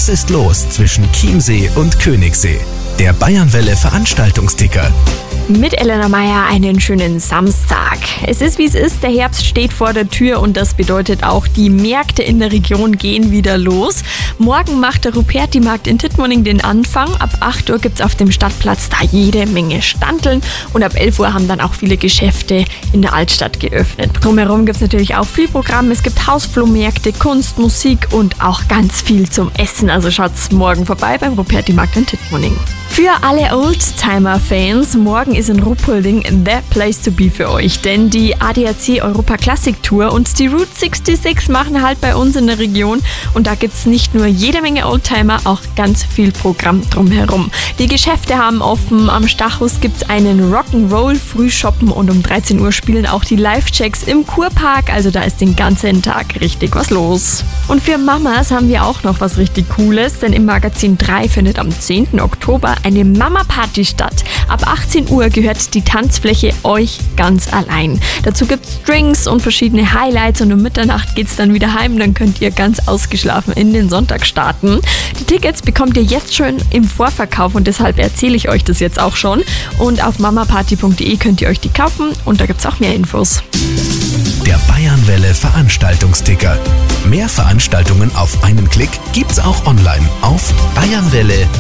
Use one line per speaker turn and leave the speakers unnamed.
Was ist los zwischen Chiemsee und Königssee? Der Bayernwelle Veranstaltungsticker.
Mit Elena Meyer einen schönen Samstag. Es ist wie es ist, der Herbst steht vor der Tür und das bedeutet auch, die Märkte in der Region gehen wieder los. Morgen macht der Ruperti-Markt in Tittmoning den Anfang. Ab 8 Uhr gibt es auf dem Stadtplatz da jede Menge Standeln und ab 11 Uhr haben dann auch viele Geschäfte in der Altstadt geöffnet. Drumherum gibt es natürlich auch viel Programm. Es gibt Hausflohmärkte, Kunst, Musik und auch ganz viel zum Essen. Also schaut's morgen vorbei beim Ruperti-Markt in Tittmoning. Für alle Oldtimer-Fans, morgen ist in Ruppolding the place to be für euch, denn die ADAC Europa Classic Tour und die Route 66 machen halt bei uns in der Region und da gibt's nicht nur jede Menge Oldtimer, auch ganz viel Programm drumherum. Die Geschäfte haben offen, am Stachus gibt's einen Rock'n'Roll Frühshoppen und um 13 Uhr spielen auch die Live-Checks im Kurpark, also da ist den ganzen Tag richtig was los. Und für Mamas haben wir auch noch was richtig Cooles, denn im Magazin 3 findet am 10. Oktober eine Mama-Party statt. Ab 18 Uhr gehört die Tanzfläche euch ganz allein. Dazu gibt's Drinks und verschiedene Highlights und um Mitternacht geht's dann wieder heim. Dann könnt ihr ganz ausgeschlafen in den Sonntag starten. Die Tickets bekommt ihr jetzt schon im Vorverkauf und deshalb erzähle ich euch das jetzt auch schon. Und auf mamaparty.de könnt ihr euch die kaufen und da gibt's auch mehr Infos.
Der Bayernwelle Veranstaltungsticker. Mehr Veranstaltungen auf einen Klick gibt's auch online auf bayernwelle.at.